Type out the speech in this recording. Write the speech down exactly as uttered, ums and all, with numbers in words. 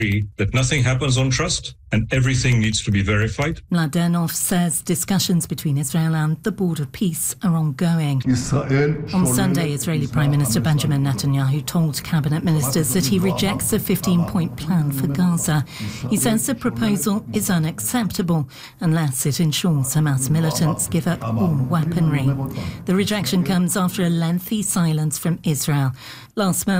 that nothing happens on trust and everything needs to be verified. Mladenov says discussions between Israel and the Board of Peace are ongoing. On Sunday, Israeli Prime Minister Benjamin Netanyahu told cabinet ministers that he rejects a fifteen-point plan for Gaza. He says the proposal is unacceptable unless it ensures Hamas militants give up all weaponry. The rejection comes after a lengthy silence from Israel. Last month,